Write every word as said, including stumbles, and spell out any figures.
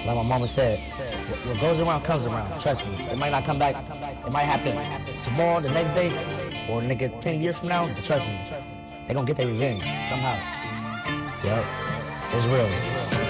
Like my mama said, what what goes around comes around. Trust me. It might not come back. It might happen tomorrow, the next day, or nigga ten years from now. But trust me, they gonna get their revenge somehow. Yup. It's real.